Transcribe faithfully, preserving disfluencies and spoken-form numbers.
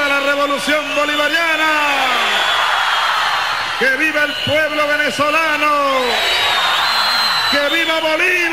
viva la revolución bolivariana, que viva el pueblo venezolano, que viva Bolivia.